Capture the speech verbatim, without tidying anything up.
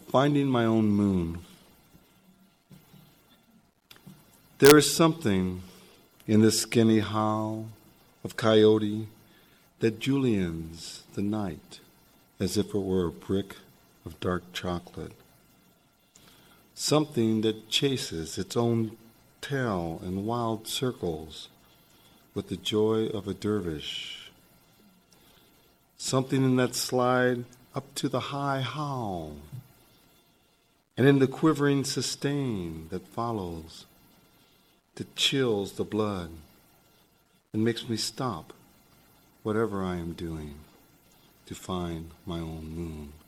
finding my own moon. There is something in this skinny howl of coyote that juliennes the night as if it were a brick of dark chocolate. Something that chases its own tail in wild circles with the joy of a dervish. Something in that slide up to the high howl, and in the quivering sustain that follows, that chills the blood and makes me stop whatever I am doing to find my own moon.